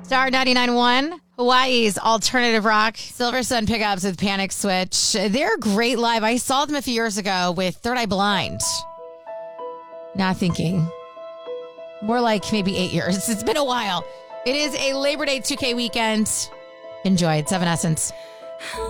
Star 99.1, Hawaii's alternative rock. Silver Sun Pickups with Panic Switch. They're great live. I saw them a few years ago with Third Eye Blind. Not thinking. More like maybe 8 years. It's been a while. It is a Labor Day 2K weekend. Enjoy it. 7 Essence.